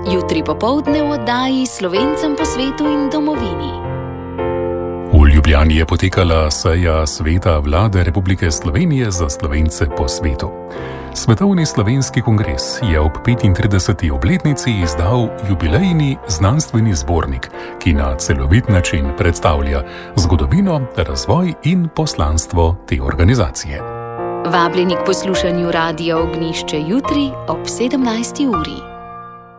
jutri popoldne v oddaji Slovencem po svetu in domovini. V Ljubljani je potekala seja Sveta Vlade Republike Slovenije za Slovence po svetu. Svetovni slovenski kongres je ob 35. obletnici izdal jubilejni znanstveni zbornik, ki na celovit način predstavlja zgodovino, razvoj in poslanstvo te organizacije. Vabljeni k poslušanju Radia Ognjišče jutri ob 17. uri.